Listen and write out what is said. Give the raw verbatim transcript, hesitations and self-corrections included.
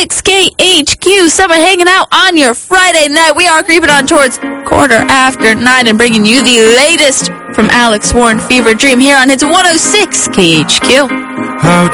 six K H Q. Summer hanging out on your Friday night. We are creeping on towards quarter after nine and bringing you the latest from Alex Warren Fever Dream here on Hits one oh six K H Q. How